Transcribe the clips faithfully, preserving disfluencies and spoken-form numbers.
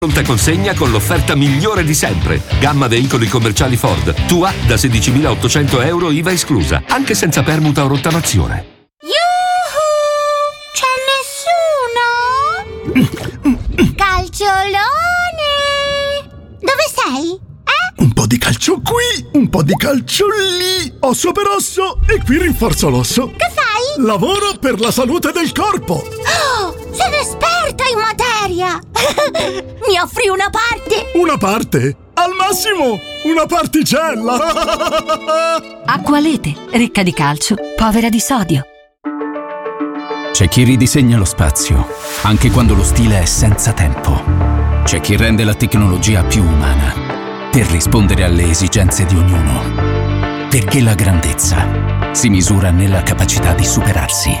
Pronta consegna con l'offerta migliore di sempre. Gamma veicoli commerciali Ford. Tua da sedicimilaottocento euro I V A esclusa, anche senza permuta o rottamazione. Yuhu! C'è nessuno? Calciolone! Dove sei? Eh? Un po' di calcio qui, un po' di calcio lì. Osso per osso e qui rinforzo l'osso. Che fai? Lavoro per la salute del corpo. Oh, sono esperta in materia! Mi offri una parte? Una parte? Al massimo una particella. Acqualete, ricca di calcio, povera di sodio. C'è chi ridisegna lo spazio, anche quando lo stile è senza tempo. C'è chi rende la tecnologia più umana, per rispondere alle esigenze di ognuno. Perché la grandezza si misura nella capacità di superarsi.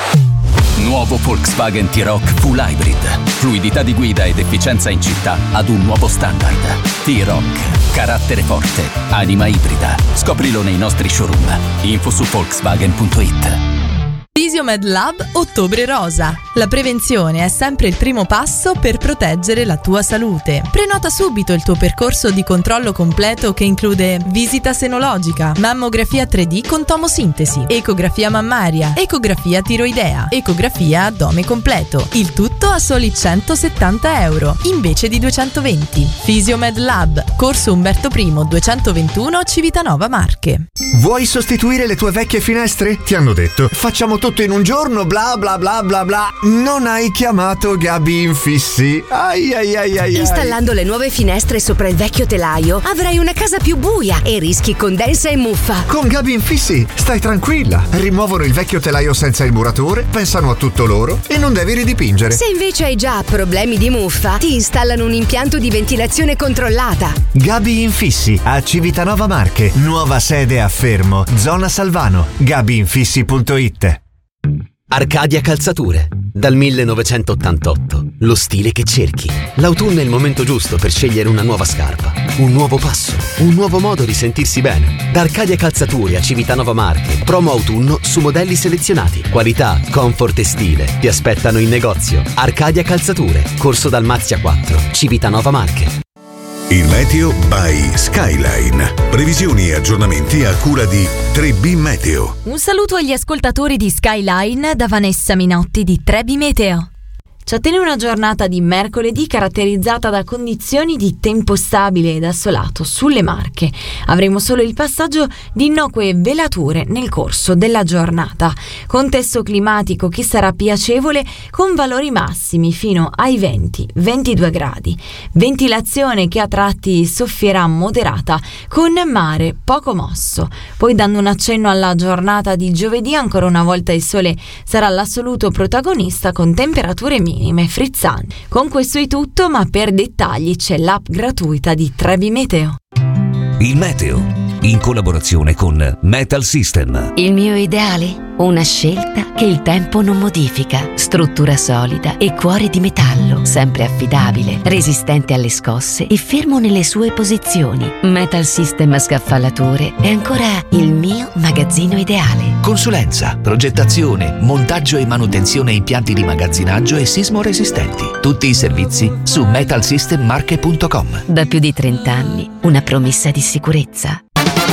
Nuovo Volkswagen T-Roc Full Hybrid. Fluidità di guida ed efficienza in città ad un nuovo standard. T-Roc. Carattere forte. Anima ibrida. Scoprilo nei nostri showroom. Info su Volkswagen punto it. Fisiomed Lab Ottobre Rosa. La prevenzione è sempre il primo passo per proteggere la tua salute. Prenota subito il tuo percorso di controllo completo che include visita senologica, mammografia tre D con tomosintesi, ecografia mammaria, ecografia tiroidea, ecografia addome completo. Il tutto a soli centosettanta euro invece di duecentoventi. Fisiomed Lab, Corso Umberto I duecentoventuno, Civitanova Marche. Vuoi sostituire le tue vecchie finestre? Ti hanno detto facciamo tutto in un giorno, bla bla bla bla bla. Non hai chiamato Gabi Infissi. Ai ai ai ai. Installando le nuove finestre sopra il vecchio telaio avrai una casa più buia e rischi condensa e muffa. Con Gabi Infissi stai tranquilla. Rimuovono il vecchio telaio senza il muratore, pensano a tutto loro e non devi ridipingere. Se invece hai già problemi di muffa, ti installano un impianto di ventilazione controllata. Gabi Infissi a Civitanova Marche. Nuova sede a Fermo, zona Salvano. gabi infissi punto it. Arcadia Calzature. Dal millenovecentottantotto. Lo stile che cerchi. L'autunno è il momento giusto per scegliere una nuova scarpa, un nuovo passo, un nuovo modo di sentirsi bene. Da Arcadia Calzature a Civitanova Marche. Promo autunno su modelli selezionati. Qualità, comfort e stile ti aspettano in negozio. Arcadia Calzature, Corso Dalmazia quattro, Civitanova Marche. Il meteo by Skyline. Previsioni e aggiornamenti a cura di tre B Meteo. Un saluto agli ascoltatori di Skyline da Vanessa Minotti di tre B Meteo. Ci attende una giornata di mercoledì caratterizzata da condizioni di tempo stabile ed assolato sulle Marche. Avremo solo il passaggio di innocue velature nel corso della giornata. Contesto climatico che sarà piacevole con valori massimi fino ai venti ventidue gradi. Ventilazione che a tratti soffierà moderata con mare poco mosso. Poi, dando un accenno alla giornata di giovedì, ancora una volta il sole sarà l'assoluto protagonista con temperature minime frizzanti. Con questo è tutto, ma per dettagli c'è l'app gratuita di tre B Meteo. Il meteo, in collaborazione con Metal System. Il mio ideale? Una scelta che il tempo non modifica. Struttura solida e cuore di metallo, sempre affidabile, resistente alle scosse e fermo nelle sue posizioni. Metal System Scaffalature è ancora il mio magazzino ideale. Consulenza, progettazione, montaggio e manutenzione impianti di magazzinaggio e sismo resistenti. Tutti i servizi su metal system marche punto com. Da più di trenta anni, una promessa di sicurezza.